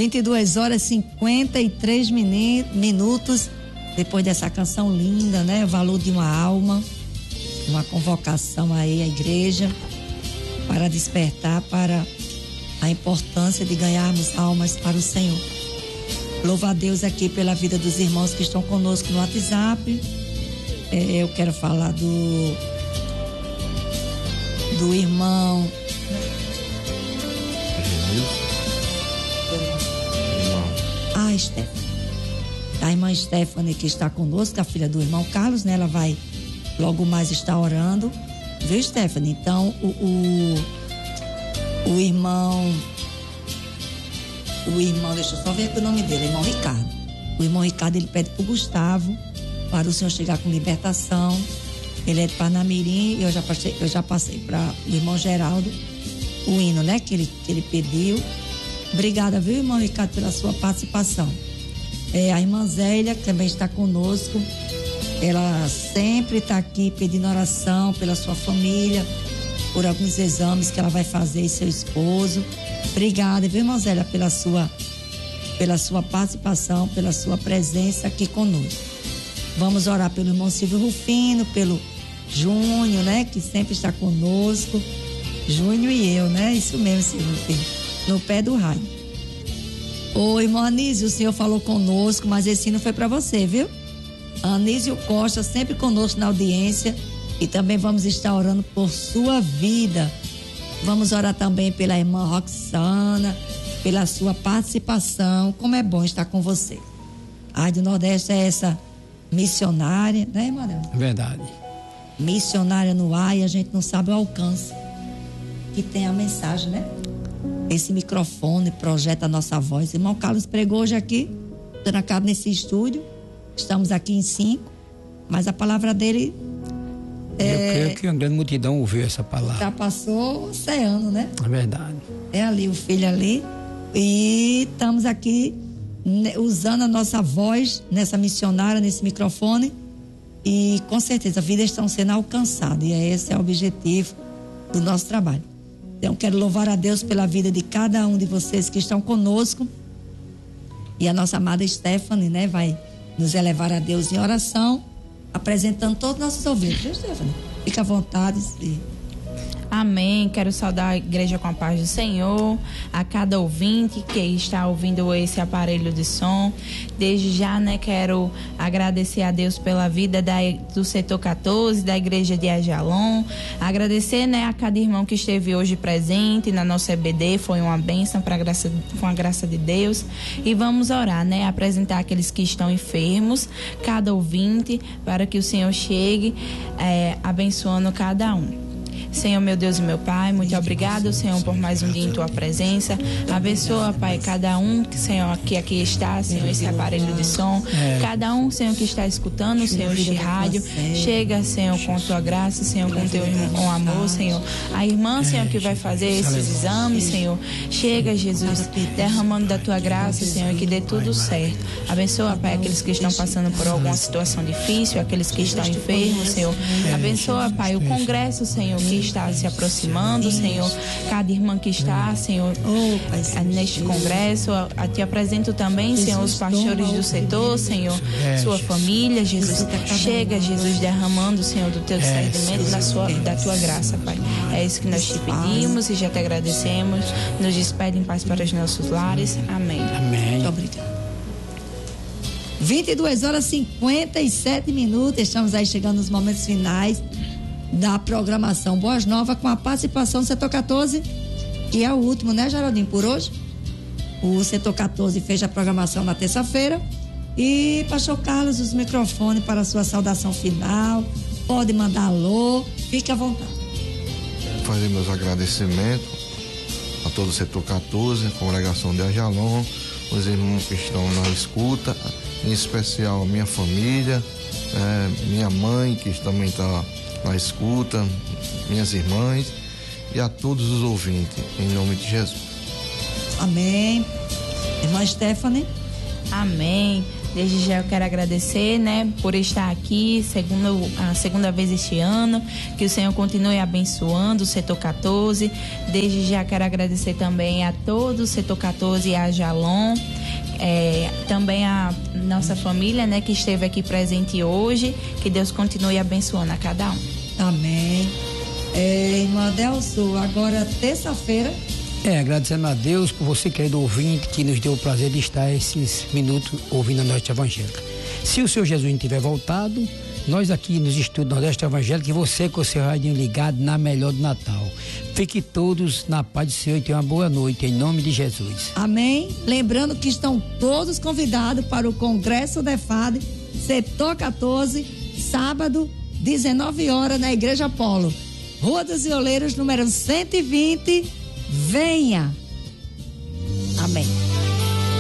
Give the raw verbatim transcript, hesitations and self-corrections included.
vinte e duas horas e cinquenta e três minutos, depois dessa canção linda, né? O valor de uma alma, uma convocação aí à igreja para despertar para a importância de ganharmos almas para o Senhor. Louvo a Deus aqui pela vida dos irmãos que estão conosco no WhatsApp. É, eu quero falar do do irmão Ah, Stephanie. A irmã Stephanie que está conosco, a filha do irmão Carlos, né? Ela vai logo mais estar orando, viu, Stephanie? Então, o, o, o irmão, o irmão, deixa eu só ver aqui o nome dele, o irmão Ricardo. O irmão Ricardo, ele pede pro Gustavo, para o senhor chegar com libertação. Ele é de Parnamirim, e eu já passei, eu já passei para o irmão Geraldo, o hino, né? Que ele, que ele pediu. Obrigada, viu, irmão Ricardo, pela sua participação. É, a irmã Zélia, que também está conosco, ela sempre está aqui pedindo oração pela sua família, por alguns exames que ela vai fazer e seu esposo. Obrigada, viu, irmã Zélia, pela sua, pela sua participação, pela sua presença aqui conosco. Vamos orar pelo irmão Silvio Rufino, pelo Júnior, né, que sempre está conosco. Júnior e eu, né? Isso mesmo, Silvio Rufino. No pé do raio. Ô, irmão Anísio, o senhor falou conosco, mas esse não foi para você, viu? Anísio Costa sempre conosco na audiência, e também vamos estar orando por sua vida. Vamos orar também pela irmã Roxana, pela sua participação. Como é bom estar com você. A Rádio Nordeste é essa missionária, né, irmã? Verdade. Missionária no ar, e a gente não sabe o alcance que tem a mensagem, né? Esse microfone projeta a nossa voz. Irmão Carlos pregou hoje aqui, dando cabo nesse estúdio. Estamos aqui em cinco, mas a palavra dele é, eu creio que uma grande multidão ouviu essa palavra. Já passou o oceano, né? É verdade. É ali, o filho ali. E estamos aqui né, usando a nossa voz nessa missionária, nesse microfone. E com certeza vidas estão sendo alcançadas. E esse é o objetivo do nosso trabalho. Então, quero louvar a Deus pela vida de cada um de vocês que estão conosco. E a nossa amada Stephanie, né, vai nos elevar a Deus em oração, apresentando todos os nossos ouvintes. Viu, Stephanie? Fica à vontade. E... Amém. Quero saudar a igreja com a paz do Senhor, a cada ouvinte que está ouvindo esse aparelho de som. Desde já, né, quero agradecer a Deus pela vida da, do setor quatorze, da igreja de Ajalon. Agradecer, né, a cada irmão que esteve hoje presente na nossa E B D. Foi uma bênção para graça, com a graça de Deus. E vamos orar, né, apresentar aqueles que estão enfermos, cada ouvinte, para que o Senhor chegue é, abençoando cada um. Senhor, meu Deus e meu Pai, muito obrigado, Senhor, por mais um dia em Tua presença. Abençoa, Pai, cada um, Senhor, que aqui está, Senhor, esse aparelho de som. Cada um, Senhor, que está escutando, Senhor, este rádio. Chega, Senhor, com Tua graça, Senhor, com Teu com amor, Senhor. A irmã, Senhor, que vai fazer esses exames, Senhor. Chega, Jesus, derramando da Tua graça, Senhor, que dê tudo certo. Abençoa, Pai, aqueles que estão passando por alguma situação difícil, aqueles que estão enfermos, Senhor. Abençoa, Pai, o congresso, Senhor, que está se aproximando, Senhor, cada irmã que está, Senhor, neste congresso. A Te apresento também, Senhor, os pastores do setor, Senhor, sua família, Jesus. Chega, Jesus, derramando, Senhor, do Teu discernimento, da, sua, da Tua graça, Pai. É isso que nós Te pedimos e já Te agradecemos. Nos despede em paz para os nossos lares. Amém. Amém. Muito obrigada. vinte e duas horas e cinquenta e sete minutos. Estamos aí chegando nos momentos finais da programação Boas Novas, com a participação do setor quatorze, que é o último, né, Geraldinho, por hoje. O setor quatorze fez a programação na terça-feira. E, pastor Carlos, os microfones para a sua saudação final. Pode mandar alô, fique à vontade. Fazer meus agradecimentos a todo o setor quatorze, a congregação de Ajalon, os irmãos que estão na escuta, em especial a minha família, é, minha mãe, que também está na escuta, minhas irmãs e a todos os ouvintes, em nome de Jesus. Amém. Irmã Stephanie. Amém. Desde já eu quero agradecer, né, por estar aqui, segunda, a segunda vez este ano, que o Senhor continue abençoando o setor quatorze. Desde já quero agradecer também a todo o setor quatorze e a Jalon, é, também a nossa família, né, que esteve aqui presente hoje. Que Deus continue abençoando a cada um. Amém. É, irmã Adelso, agora terça-feira. É, agradecendo a Deus por você, querido ouvinte, que nos deu o prazer de estar esses minutos ouvindo a Nordeste Evangélica. Se o Senhor Jesus não tiver voltado, nós aqui nos estudos Nordeste Evangélica, e você com o seu radinho ligado na melhor do Natal. Fique todos na paz do Senhor e tenham uma boa noite, em nome de Jesus. Amém. Lembrando que estão todos convidados para o Congresso da E F A D, setor quatorze, sábado, dezenove horas, na Igreja Polo, Rua dos Violeiros, número cento e vinte. Venha!